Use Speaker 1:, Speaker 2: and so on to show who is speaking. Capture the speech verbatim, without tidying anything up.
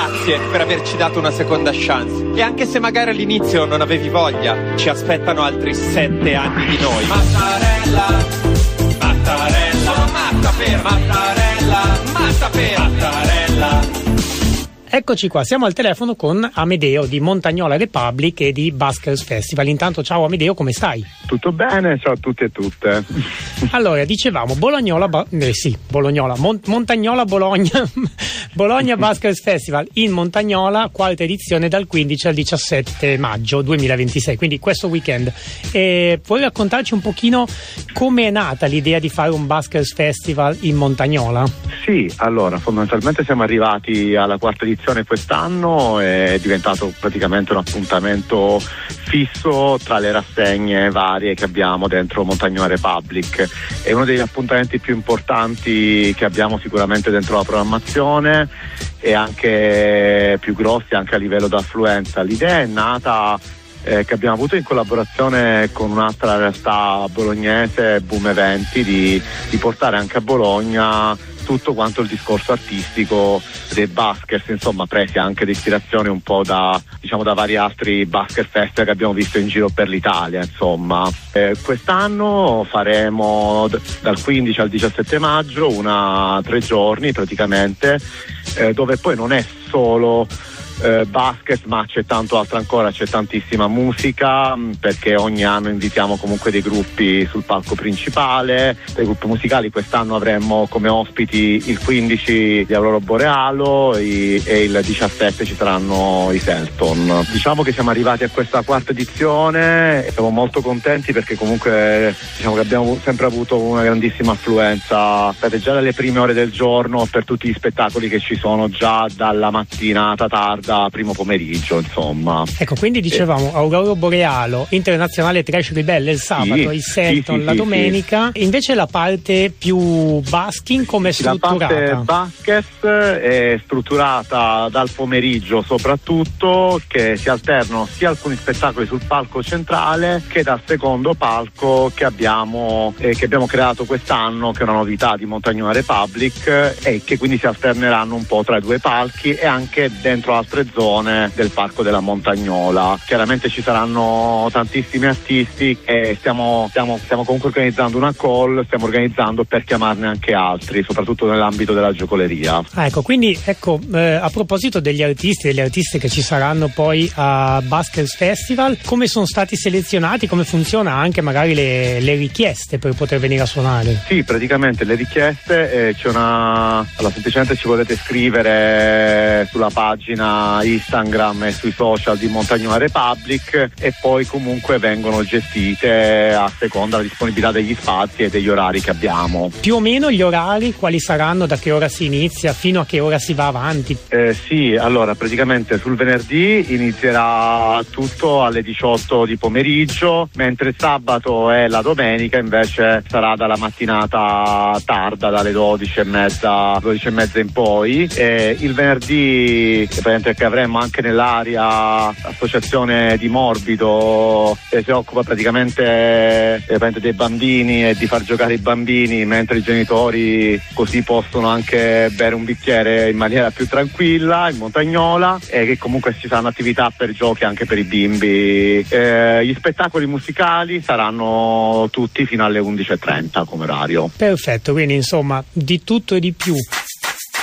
Speaker 1: Grazie per averci dato una seconda chance. E anche se magari all'inizio non avevi voglia, ci aspettano altri sette anni di noi. Mattarella, Mattarella, matta per Mattarella, matta per Mattarella.
Speaker 2: Eccoci qua, siamo al telefono con Amedeo di Montagnola Republic e di Buskers Festival. Intanto ciao Amedeo, come stai?
Speaker 3: Tutto bene, ciao a tutti e tutte.
Speaker 2: Allora, dicevamo Bolognola, eh sì, Bolognola, Mon- Montagnola Bologna, Bologna Buskers Festival in Montagnola, quarta edizione dal quindici al diciassette maggio duemilaventisei, quindi questo weekend. E puoi raccontarci un pochino come è nata l'idea di fare un Buskers Festival in Montagnola?
Speaker 3: Sì, allora, fondamentalmente siamo arrivati alla quarta edizione quest'anno, è diventato praticamente un appuntamento fisso tra le rassegne varie che abbiamo dentro Montagnola Republic. È uno degli appuntamenti più importanti che abbiamo sicuramente dentro la programmazione e anche più grossi anche a livello d'affluenza. L'idea è nata eh, che abbiamo avuto in collaborazione con un'altra realtà bolognese, Boom Eventi, di, di portare anche a Bologna tutto quanto il discorso artistico dei Buskers, insomma presi anche di ispirazione un po' da, diciamo, da vari altri Busker Festival che abbiamo visto in giro per l'Italia, insomma. Eh, quest'anno faremo d- dal quindici al diciassette maggio una tre giorni praticamente, eh, dove poi non è solo Eh, basket, ma c'è tanto altro ancora, c'è tantissima musica, perché ogni anno invitiamo comunque dei gruppi sul palco principale, dei gruppi musicali. Quest'anno avremo come ospiti il quindici di Aurora Borealo i, e il diciassette ci saranno i Selton. Diciamo che siamo arrivati a questa quarta edizione e siamo molto contenti perché comunque diciamo che abbiamo sempre avuto una grandissima affluenza già dalle prime ore del giorno per tutti gli spettacoli che ci sono già dalla mattinata tarda da primo pomeriggio, insomma.
Speaker 2: Ecco, quindi dicevamo Aurora Borealo, Internazionale Trash Ribelle il sabato,
Speaker 3: sì,
Speaker 2: il Selton
Speaker 3: sì, sì,
Speaker 2: la
Speaker 3: sì,
Speaker 2: domenica, sì. Invece la parte più basking come è strutturata?
Speaker 3: La parte basket è strutturata dal pomeriggio soprattutto, che si alternano sia alcuni spettacoli sul palco centrale che dal secondo palco che abbiamo eh, che abbiamo creato quest'anno, che è una novità di Montagnola Republic, e che quindi si alterneranno un po' tra i due palchi e anche dentro altre zone del parco della Montagnola. Chiaramente ci saranno tantissimi artisti e stiamo, stiamo, stiamo comunque organizzando una call, stiamo organizzando per chiamarne anche altri, soprattutto nell'ambito della giocoleria.
Speaker 2: Ah, ecco, quindi ecco, eh, a proposito degli artisti, degli artisti che ci saranno poi a Buskers Festival, come sono stati selezionati, come funziona anche magari le, le richieste per poter venire a suonare?
Speaker 3: Sì, praticamente le richieste, eh, c'è una, allora semplicemente ci potete scrivere sulla pagina Instagram e sui social di Montagnola Republic e poi comunque vengono gestite a seconda della disponibilità degli spazi e degli orari che abbiamo.
Speaker 2: Più o meno gli orari quali saranno, da che ora si inizia fino a che ora si va avanti?
Speaker 3: Eh, sì, allora praticamente sul venerdì inizierà tutto alle diciotto di pomeriggio, mentre il sabato e la domenica invece sarà dalla mattinata tarda, dalle dodici e mezza dodici e mezza in poi. E il venerdì che avremo anche nell'area associazione di Morbido, che si occupa praticamente, praticamente dei bambini e di far giocare i bambini, mentre i genitori così possono anche bere un bicchiere in maniera più tranquilla in Montagnola, e che comunque ci saranno attività per giochi anche per i bimbi. Eh, gli spettacoli musicali saranno tutti fino alle undici e trenta come orario.
Speaker 2: Perfetto, quindi insomma di tutto e di più.